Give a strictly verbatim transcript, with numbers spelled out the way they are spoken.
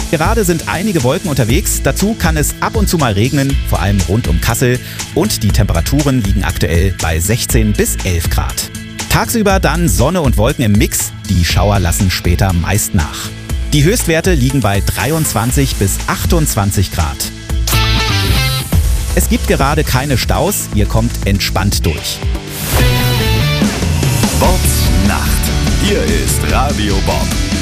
Gerade sind einige Wolken unterwegs, dazu kann es ab und zu mal regnen, vor allem rund um Kassel. Und die Temperaturen liegen aktuell bei sechzehn bis elf Grad. Tagsüber dann Sonne und Wolken im Mix, die Schauer lassen später meist nach. Die Höchstwerte liegen bei dreiundzwanzig bis achtundzwanzig Grad. Es gibt gerade keine Staus, ihr kommt entspannt durch. Bobs Nacht. Hier ist Radio Bob.